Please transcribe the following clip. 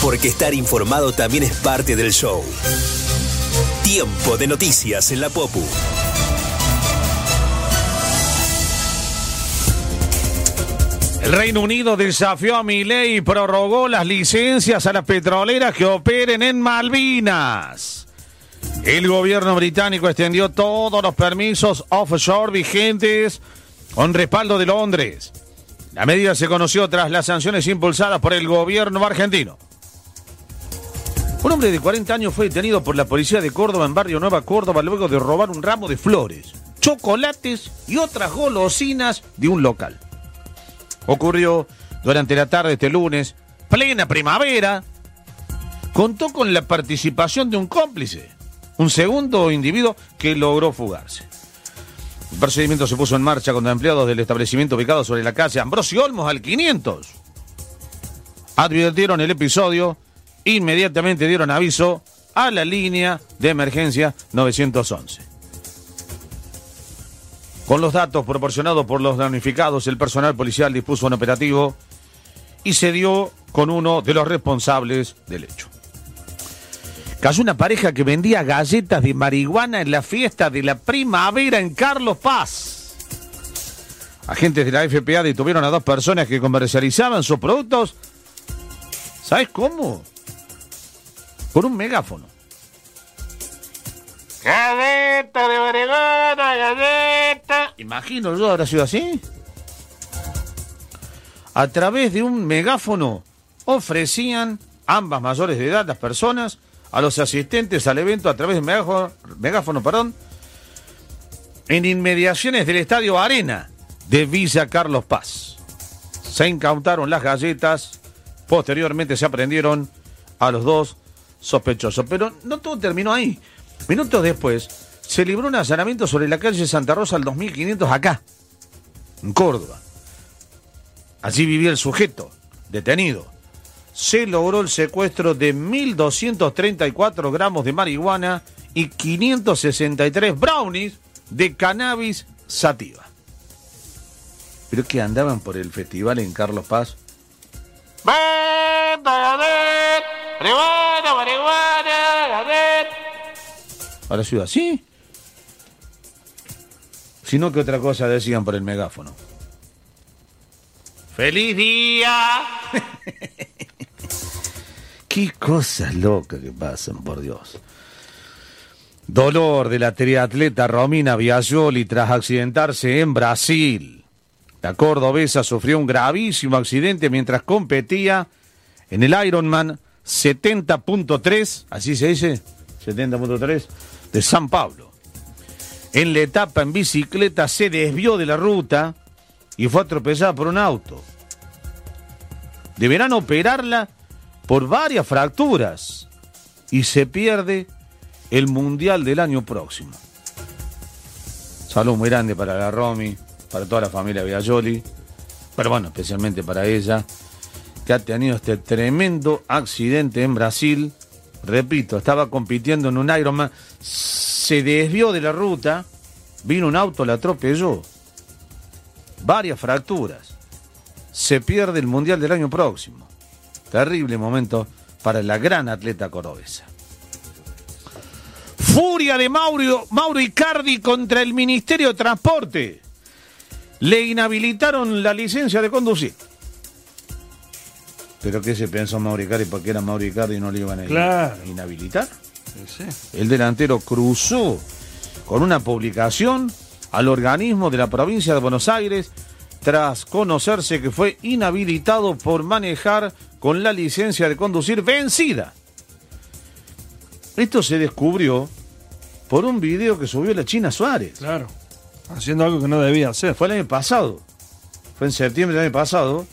porque estar informado también es parte del show. Tiempo de noticias en la Popu. El Reino Unido desafió a Milei y prorrogó las licencias a las petroleras que operen en Malvinas. El gobierno británico extendió todos los permisos offshore vigentes con respaldo de Londres. La medida se conoció tras las sanciones impulsadas por el gobierno argentino. Un hombre de 40 años fue detenido por la policía de Córdoba en Barrio Nueva Córdoba luego de robar un ramo de flores, chocolates y otras golosinas de un local. Ocurrió durante la tarde este lunes, plena primavera. Contó con la participación de un cómplice, un segundo individuo que logró fugarse. El procedimiento se puso en marcha cuando empleados del establecimiento ubicado sobre la calle Ambrosio Olmos al 500 advirtieron el episodio. Inmediatamente dieron aviso a la línea de emergencia 911. Con los datos proporcionados por los damnificados, el personal policial dispuso un operativo y se dio con uno de los responsables del hecho. Cayó una pareja que vendía galletas de marihuana en la fiesta de la primavera en Carlos Paz. Agentes de la FPA detuvieron a 2 personas que comercializaban sus productos. ¿Sabes cómo? Con un megáfono. Galleta de marihuana, galleta. Imagino yo, ¿habrá sido así? A través de un megáfono ofrecían ambas mayores de edad, las personas, a los asistentes al evento a través de megáfono, en inmediaciones del Estadio Arena de Villa Carlos Paz. Se incautaron las galletas, posteriormente se aprendieron a los 2 sospechosos. Pero no todo terminó ahí. Minutos después, se libró un allanamiento sobre la calle Santa Rosa al 2500 acá, en Córdoba. Allí vivía el sujeto, detenido. Se logró el secuestro de 1.234 gramos de marihuana y 563 brownies de cannabis sativa. ¿Pero que andaban por el festival en Carlos Paz? ¿Habrá sido así? Sino que otra cosa decían por el megáfono. ¡Feliz día! Qué cosas locas que pasan, por Dios. Dolor de la triatleta Romina Biagioli tras accidentarse en Brasil. La cordobesa sufrió un gravísimo accidente mientras competía en el Ironman 70.3, así se dice, 70.3, de San Pablo. En la etapa en bicicleta se desvió de la ruta y fue atropellada por un auto. Deberán operarla por varias fracturas y se pierde el Mundial del año próximo. Saludo muy grande para la Romy, para toda la familia Biagioli, pero bueno, especialmente para ella, que ha tenido este tremendo accidente en Brasil. Repito, estaba compitiendo en un Ironman, se desvió de la ruta, vino un auto, la atropelló. Varias fracturas. Se pierde el Mundial del año próximo. Terrible momento para la gran atleta cordobesa. Furia de Mauro Icardi contra el Ministerio de Transporte. Le inhabilitaron la licencia de conducir. ¿Pero qué se pensó Mauro Icardi? ¿Porque era Mauro Icardi y no le iban a inhabilitar? Sí. El delantero cruzó con una publicación al organismo de la provincia de Buenos Aires tras conocerse que fue inhabilitado por manejar con la licencia de conducir vencida. Esto se descubrió por un video que subió la China Suárez. Claro, haciendo algo que no debía hacer. Fue el año pasado. Fue en septiembre del año pasado.